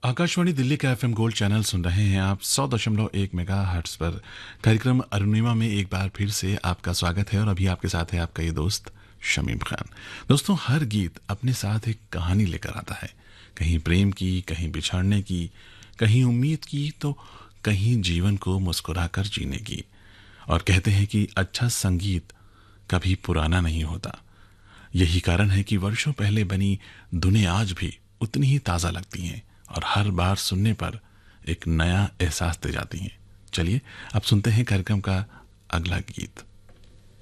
आकाशवाणी दिल्ली का FM gold channel सुन रहे हैं आप 100.1 मेगाहर्ट्ज पर। कार्यक्रम अरुणिमा में एक बार फिर से आपका स्वागत है और अभी आपके साथ है आपका ये दोस्त शमीम खान। दोस्तों, हर गीत अपने साथ एक कहानी लेकर आता है, कहीं प्रेम की, कहीं बिछड़ने की, कहीं उम्मीद की, तो कहीं जीवन को मुस्कुराकर जीने की। और कहते हैं कि अच्छा संगीत कभी पुराना नहीं होता। यही कारण है कि वर्षों पहले बनी धुनें आज भी उतनी ही ताज़ा लगती हैं और हर बार सुनने पर एक नया एहसास दे जाती हैं। चलिए अब सुनते हैं कार्यक्रम का अगला गीत।